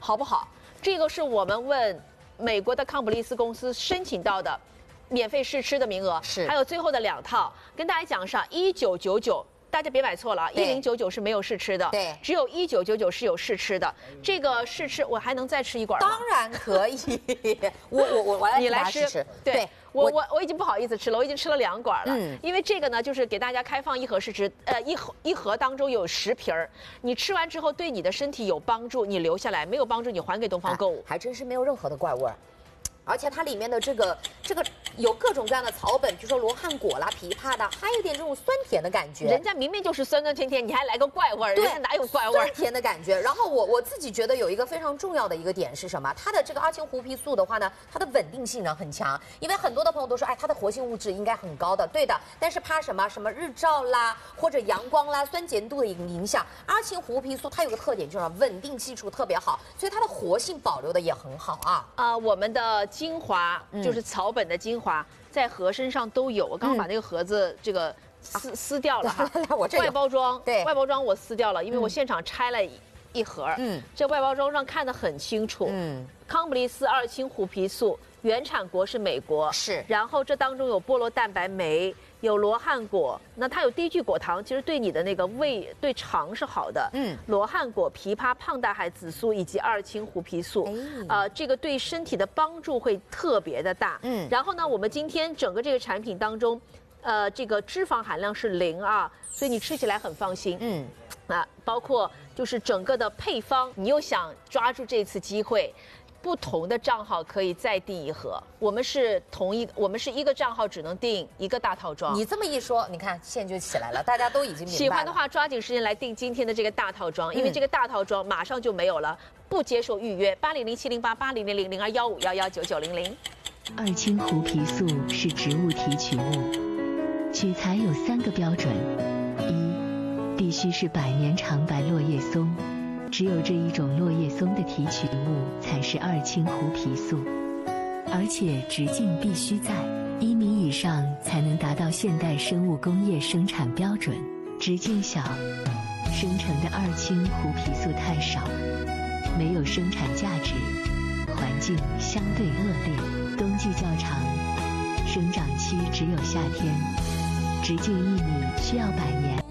好不好？这个是我们问美国的康普利斯公司申请到的免费试吃的名额， 是还有最后的2套，跟大家讲上1999。大家别买错了啊，1099是没有试吃的， 对， 只有1999是有试吃的。这个试吃我还能再吃一管吗？ 当然可以，我来你来吃，对。我已经不好意思吃了，我已经吃了2管了。因为这个呢，就是给大家开放1盒试吃，一盒当中有10瓶儿，你吃完之后对你的身体有帮助，你留下来；没有帮助，你还给东方购物。 还真是没有任何的怪味儿。而且它里面的这个有各种各样的草本，比如说罗汉果啦、枇杷的，还有点这种酸甜的感觉。 人家明明就是酸酸甜甜，你还来个怪味儿，人家哪有怪味儿？ 酸甜的感觉。然后我自己觉得有一个非常重要的一个点是什么？它的这个阿青胡皮素的话呢，它的稳定性呢很强，因为很多的朋友都说，哎，它的活性物质应该很高的，对的。但是怕什么日照啦，或者阳光啦、酸碱度的影响，阿青胡皮素它有个特点就是稳定系数特别好，所以它的活性保留的也很好啊。 我们的精华就是草本的精华，在盒身上都有。我刚刚把那个盒子这个撕掉了哈， 我这外包装， 对， 外包装我撕掉了，因为我现场拆了一盒。这外包装上看得很清楚。康普利斯2氢胡皮素原产国是美国， 是。 然后这当中有菠萝蛋白酶，有罗汉果，那它有低聚果糖，其实对你的那个胃、对肠是好的。罗汉果、枇杷、胖大海紫苏以及2氢胡皮素，这个对身体的帮助会特别的大。然后呢，我们今天整个这个产品当中，这个脂肪含量是0啊，所以你吃起来很放心。包括就是整个的配方，你又想抓住这次机会。不同的账号可以再订1盒，我们是一个账号只能订1个大套装。 你这么一说，你看线就起来了，大家都已经明白了。 喜欢的话，抓紧时间来订今天的这个大套装，因为这个大套装马上就没有了，不接受预约。80070880000215119900。 2氢胡皮素是植物提取物，取材有3个标准：一，必须是100年长白落叶松。只有这一种落叶松的提取物才是2氢胡皮素，而且直径必须在1米以上才能达到现代生物工业生产标准。直径小，生成的2氢胡皮素太少，没有生产价值，环境相对恶劣，冬季较长，生长期只有夏天，直径1米需要100年。